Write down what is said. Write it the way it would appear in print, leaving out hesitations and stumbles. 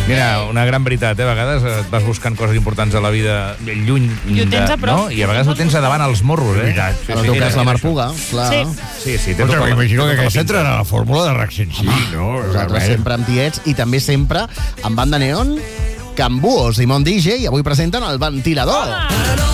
Mira, una gran veritat, a vegades et vas buscant coses importants a la vida lluny, I ho tens a prop. no? I a vegades ho tens a davant als morros, Veritat. En el teu cas, la Mar Puga, clar. Sí. Sí, té Ostres, tota m'imagino que tota la aquesta pinta. entrarà a la fórmula de RAC 105, no? Nosaltres sempre amb tiets i també sempre amb banda neon, Cambuos i Mon DJ, i avui presenten el ventilador.